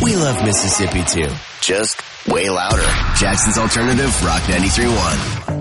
We love Mississippi too. Just way louder. Jackson's Alternative Rock 93.1.